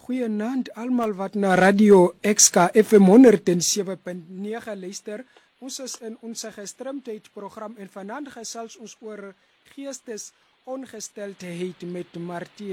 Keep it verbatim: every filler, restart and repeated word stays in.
Goeienaand almal wat na Radio X K F M honderd sewe punt nege luister. Ons is in ons gestremdheid program en vanaand gesels ons oor geestesongesteldheid met Martie